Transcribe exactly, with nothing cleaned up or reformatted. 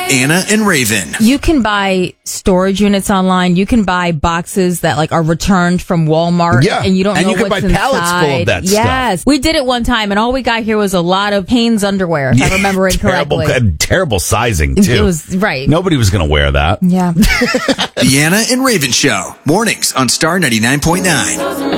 Anna and Raven. You can buy storage units online. You can buy boxes that like are returned from Walmart. Yeah. And you don't And know you can what's buy inside. pallets full of that stuff. Yes. We did it one time, and all we got here was a lot of Hanes underwear, if I remember it terrible, correctly. Terrible sizing, too. It was, right. Nobody was going to wear that. Yeah. The Anna and Raven Show. Mornings on Star ninety-nine point nine.